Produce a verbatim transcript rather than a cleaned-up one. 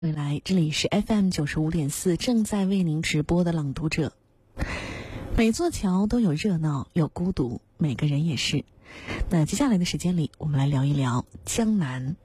未来，这里是 F M 九十五点四，正在为您直播的朗读者。每座桥都有热闹，有孤独，每个人也是。那接下来的时间里，我们来聊一聊江南。